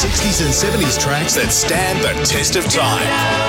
60s and 70s tracks that stand the test of time.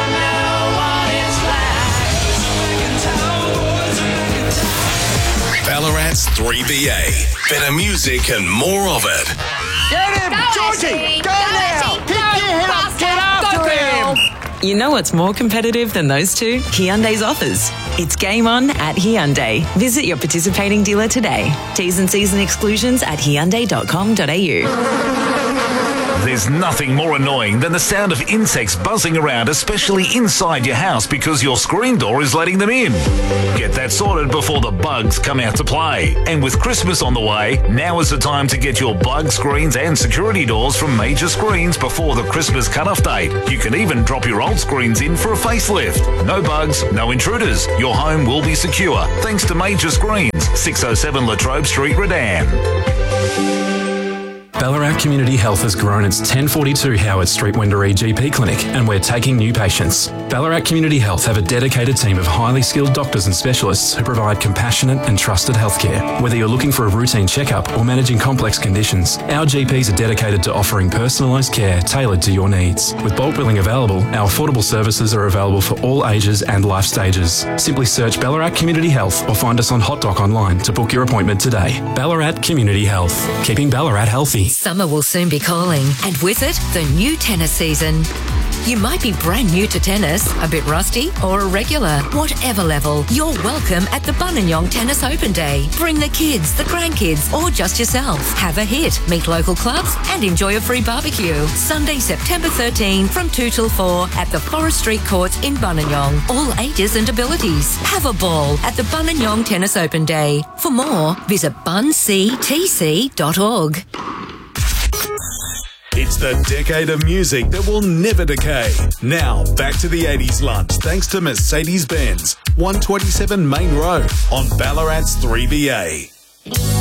Ballarat's 3BA. Better music and more of it. Get him! Georgie! Go now! Pick your head up! Get after him! You know what's more competitive than those two? Hyundai's offers. It's game on at Hyundai. Visit your participating dealer today. T's and C's and exclusions at hyundai.com.au. There's nothing more annoying than the sound of insects buzzing around, especially inside your house because your screen door is letting them in. Get that sorted before the bugs come out to play. And with Christmas on the way, now is the time to get your bug screens and security doors from Major Screens before the Christmas cut-off date. You can even drop your old screens in for a facelift. No bugs, no intruders. Your home will be secure thanks to Major Screens, 607 Latrobe Street, Redan. Ballarat Community Health has grown its 1042 Howard Street Wendouree GP clinic, and we're taking new patients. Ballarat Community Health have a dedicated team of highly skilled doctors and specialists who provide compassionate and trusted healthcare. Whether you're looking for a routine checkup or managing complex conditions, our GPs are dedicated to offering personalised care tailored to your needs. With bulk billing available, our affordable services are available for all ages and life stages. Simply search Ballarat Community Health or find us on HotDoc online to book your appointment today. Ballarat Community Health, keeping Ballarat healthy. Summer will soon be calling, and with it, the new tennis season. You might be brand new to tennis, a bit rusty, or a regular. Whatever level, you're welcome at the Buninyong Tennis Open Day. Bring the kids, the grandkids, or just yourself. Have a hit, meet local clubs, and enjoy a free barbecue. Sunday, September 13, from 2 till 4 at the Forest Street Courts in Buninyong. All ages and abilities. Have a ball at the Buninyong Tennis Open Day. For more, visit bunctc.org. It's the decade of music that will never decay. Now, back to the 80s lunch, thanks to Mercedes-Benz, 127 Main Road on Ballarat's 3BA.